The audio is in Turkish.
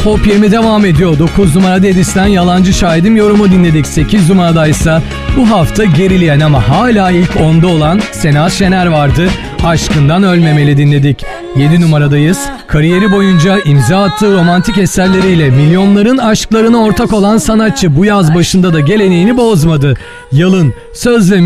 Top 20 devam ediyor. 9 numarada Edis'ten Yalancı Şahidim yorumu dinledik. 8 numaradaysa bu hafta gerileyen ama hala ilk 10'da olan Sena Şener vardı. Aşkından Ölmemeli dinledik. 7 numaradayız. Kariyeri boyunca imza attığı romantik eserleriyle milyonların aşklarına ortak olan sanatçı bu yaz başında da geleneğini bozmadı. Yalın söz ve